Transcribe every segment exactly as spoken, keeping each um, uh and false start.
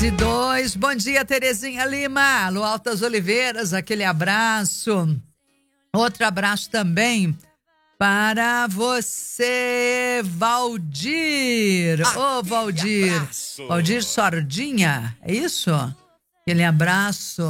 De dois, bom dia, Terezinha Lima, Lu Altas Oliveiras, aquele abraço. Outro abraço também para você, Valdir. Ô, oh, Valdir. Abraço. Valdir Sordinha, é isso? Aquele abraço.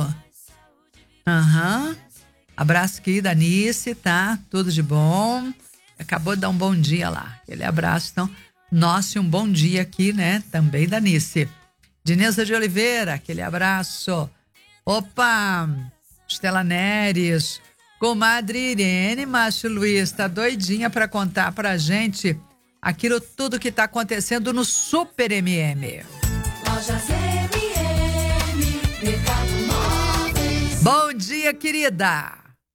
Aham. Uhum. Abraço aqui da Nice, tá? Tudo de bom. Acabou de dar um bom dia lá. Aquele abraço, então. Nossa, um bom dia aqui, né? Também da Nice. Dinesa de Oliveira, aquele abraço. Opa, Estela Neres, comadre Irene, Márcio Luiz, tá doidinha pra contar pra gente aquilo tudo que tá acontecendo no Super M M. Lojas M M, Mercado Móveis. Bom dia, querida.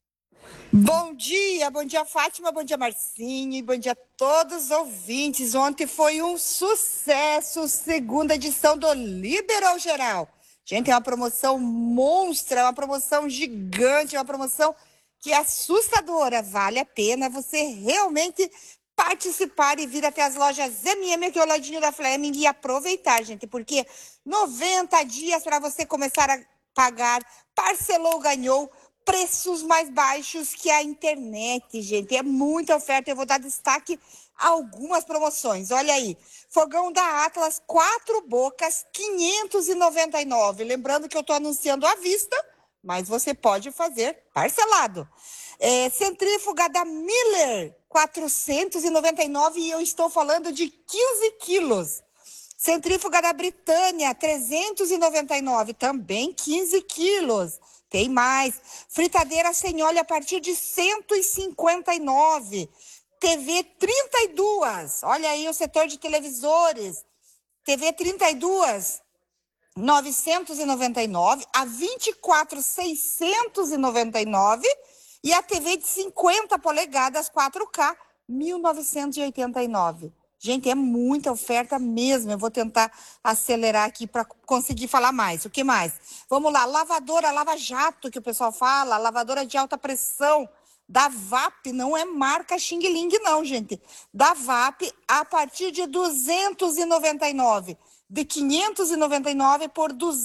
Bom dia, bom dia Fátima, bom dia Marcinho, bom dia a todos os ouvintes. Ontem foi um sucesso, segunda edição do Liberal Geral. Gente, é uma promoção monstra, é uma promoção gigante, é uma promoção que é assustadora. Vale a pena você realmente participar e vir até as lojas M M aqui ao ladinho da Fleming e aproveitar, gente, porque noventa dias para você começar a pagar, parcelou, ganhou. Preços mais baixos que a internet, gente. É muita oferta. Eu vou dar destaque a algumas promoções. Olha aí. Fogão da Atlas, quatro bocas, quinhentos e noventa e nove. Lembrando que eu estou anunciando à vista, mas você pode fazer parcelado. É, centrífuga da Miller, quatrocentos e noventa e nove. E eu estou falando de quinze quilos. Centrífuga da Britânia, trezentos e noventa e nove. Também quinze quilos. Tem mais. Fritadeira sem óleo a partir de cento e cinquenta e nove. T V trinta e dois. Olha aí o setor de televisores. T V trinta e dois, novecentos e noventa e nove. A vinte e quatro, seiscentos e noventa e nove. E a T V de cinquenta polegadas quatro K, mil novecentos e oitenta e nove. Gente, é muita oferta mesmo. Eu vou tentar acelerar aqui para conseguir falar mais. O que mais? Vamos lá. Lavadora Lava Jato, que o pessoal fala. Lavadora de alta pressão da V A P. Não é marca Xing Ling, não, gente. Da V A P a partir de duzentos e noventa e nove. De quinhentos e noventa e nove por duzentos.